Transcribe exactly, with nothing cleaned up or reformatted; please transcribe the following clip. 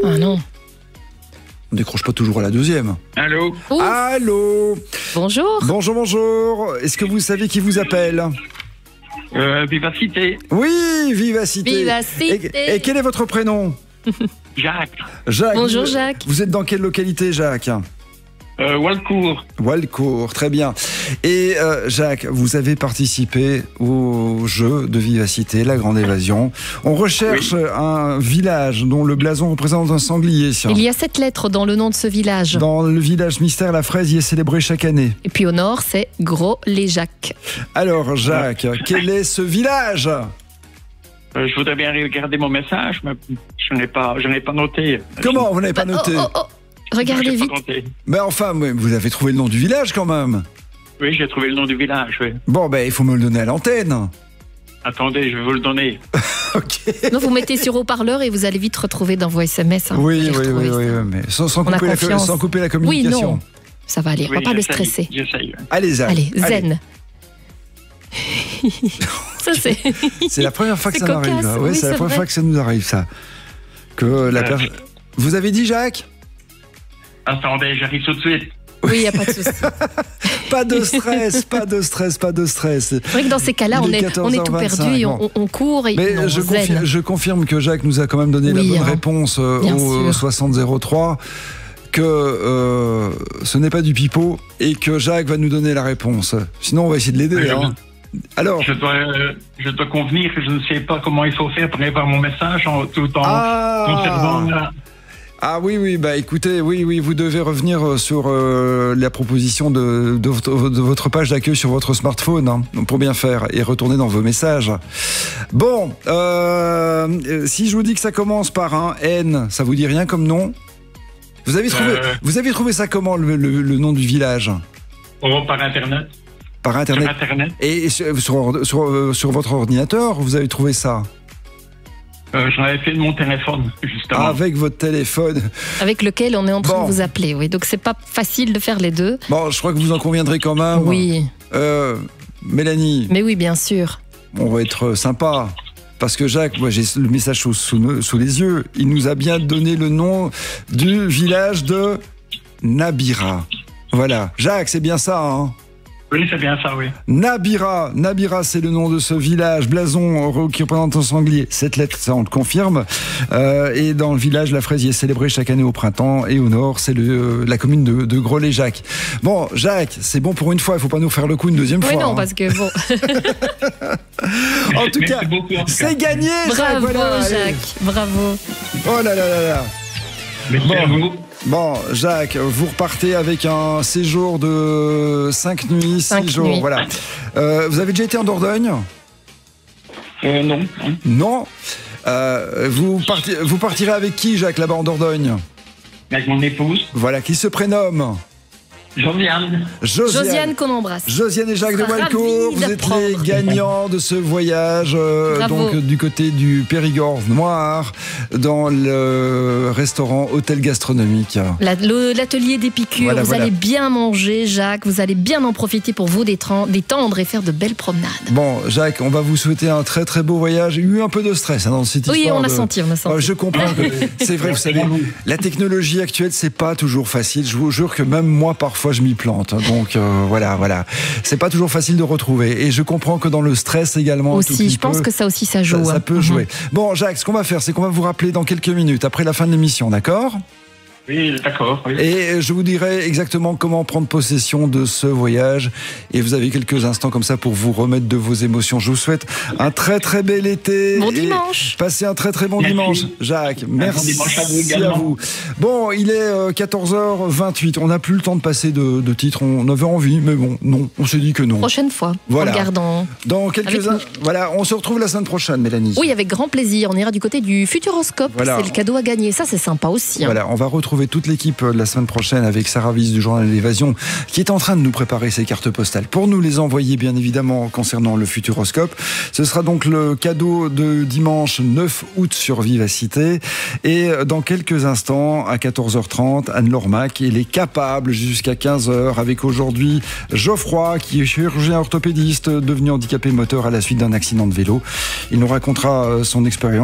Ah non. On décroche pas toujours à la deuxième. Allô? Ouf. Allô? Bonjour. Bonjour, bonjour. Est-ce que vous savez qui vous appelle? Euh, Vivacité. Oui, Vivacité. Vivacité. Et, et quel est votre prénom? Jacques. Jacques. Bonjour, Jacques. Vous êtes dans quelle localité, Jacques? Euh, Walcourt. Walcourt, très bien. Et euh, Jacques, vous avez participé au jeu de Vivacité, la Grande Évasion. On recherche oui. un village dont le blason représente un sanglier. Il y a sept lettres dans le nom de ce village. Dans le village mystère, la fraise y est célébrée chaque année. Et puis au nord, c'est Gros-les-Jacques. Alors Jacques, quel est ce village? Euh, je voudrais bien regarder mon message, mais je n'ai pas, je n'ai pas noté. Comment vous n'avez pas noté? oh, oh, oh. Regardez vite. Mais enfin, vous avez trouvé le nom du village quand même. Oui, j'ai trouvé le nom du village, oui. Bon, ben, il faut me le donner à l'antenne. Attendez, je vais vous le donner. Ok. Non, vous mettez sur haut-parleur et vous allez vite retrouver dans vos S M S. Hein. Oui, oui, oui, oui, mais sans, sans, couper la, sans couper la communication. Oui, non, ça va aller, on oui, va pas le stresser. J'essaye. Allez, Zach. Allez, zen. Ça, c'est... c'est la première fois que ça cocasse. nous arrive. Ouais, oui, c'est la première vrai. fois que ça nous arrive, ça. Que la per... Vous avez dit, Jacques? Attendez, j'arrive tout de suite. Oui, il n'y a pas de souci. Pas de stress, pas de stress, pas de stress. C'est vrai que dans ces cas-là, on est, on est tout perdu et on, on court. Et Mais non, je, zen. confirme, je confirme que Jacques nous a quand même donné oui, la bonne hein. réponse euh, au soixante zéro trois, que euh, ce n'est pas du pipeau et que Jacques va nous donner la réponse. Sinon, on va essayer de l'aider. Oui, hein. Alors, je dois, euh, je dois convenir que je ne sais pas comment il faut faire pour avoir mon message en, tout en ah conservant... La... Ah oui, oui, bah écoutez, oui, oui, vous devez revenir sur euh, la proposition de, de, votre, de votre page d'accueil sur votre smartphone, hein, pour bien faire, et retourner dans vos messages. Bon, euh, si je vous dis que ça commence par un N, ça vous dit rien comme nom? Vous avez trouvé, euh... vous avez trouvé ça comment, le, le, le nom du village? Oh, par Internet. Par Internet. Sur Internet. Et sur, sur, sur, sur votre ordinateur, vous avez trouvé ça? Euh, J'en avais fait de mon téléphone, justement. Avec votre téléphone. Avec lequel on est en train bon. de vous appeler, oui. Donc c'est pas facile de faire les deux. Bon, je crois que vous en conviendrez quand même. Oui. Euh, Mélanie. Mais oui, bien sûr. On va être sympa. Parce que Jacques, moi j'ai le message sous, sous, sous les yeux. Il nous a bien donné le nom du village de Nabira. Voilà. Jacques, c'est bien ça, hein? Oui, c'est bien ça, oui. Nabira, Nabira, c'est le nom de ce village, blason qui représente un sanglier. Cette lettre, ça on le confirme. Euh, et dans le village, la fraise y est célébrée chaque année au printemps. Et au nord, c'est le, la commune de, de Gros-les-Jacques. Bon, Jacques, c'est bon pour une fois. Il faut pas nous faire le coup une deuxième oui, fois. Oui, non, hein. parce que bon. En tout cas, c'est gagné, Bravo, Jacques. Voilà, Jacques. allez. Bravo. Oh là là là là. Merci bon. à vous. Bon, Jacques, vous repartez avec un séjour de cinq nuits, six jours. Nuits. Voilà. Euh, vous avez déjà été en Dordogne? euh, Non. Non. Euh, vous, parti, vous partirez avec qui, Jacques, là-bas en Dordogne? Avec mon épouse. Voilà, qui se prénomme Josiane. Josiane. Josiane qu'on embrasse. Josiane et Jacques de Walcourt, vous êtes les gagnants de ce voyage euh, donc du côté du Périgord noir dans le restaurant hôtel gastronomique. La, le, l'atelier d'Épicure, voilà, vous voilà. allez bien manger, Jacques, vous allez bien en profiter pour vous détendre et faire de belles promenades. Bon, Jacques, on va vous souhaiter un très très beau voyage. Il y a eu un peu de stress hein, dans cette oui, histoire. Oui, on a de... senti, on a senti. Oh, je comprends que c'est vrai, vous savez, la technologie actuelle, c'est pas toujours facile. Je vous jure que même moi, parfois, Fois je m'y plante, donc euh, voilà, voilà. C'est pas toujours facile de retrouver, et je comprends que dans le stress également. Aussi, je pense peu, que ça aussi ça joue. Ça, ça peut mmh. jouer. Bon, Jacques, ce qu'on va faire, c'est qu'on va vous rappeler dans quelques minutes après la fin de l'émission, d'accord ? Oui, d'accord. Oui. Et je vous dirai exactement comment prendre possession de ce voyage. Et vous avez quelques instants comme ça pour vous remettre de vos émotions. Je vous souhaite un très très bel été. Bon dimanche. Passez un très très bon merci. dimanche, Jacques. Merci bon à vous, à vous. Bon, il est quatorze heures vingt-huit. On n'a plus le temps de passer de, de titres. On avait envie, mais bon, non. On s'est dit que non. Prochaine fois. Voilà. On garde en... Dans quelques in... Voilà, on se retrouve la semaine prochaine, Mélanie. Oui, avec grand plaisir. On ira du côté du Futuroscope. Voilà. C'est le cadeau à gagner. Ça, c'est sympa aussi. Hein. Voilà, on va retrouver toute l'équipe la semaine prochaine avec Sarah Wiss du journal de l'Évasion qui est en train de nous préparer ses cartes postales pour nous les envoyer bien évidemment concernant le Futuroscope. Ce sera donc le cadeau de dimanche neuf août sur Vivacité et dans quelques instants à quatorze heures trente Anne-Laure Mac, elle est capable jusqu'à quinze heures avec aujourd'hui Geoffroy qui est chirurgien orthopédiste devenu handicapé moteur à la suite d'un accident de vélo. Il nous racontera son expérience.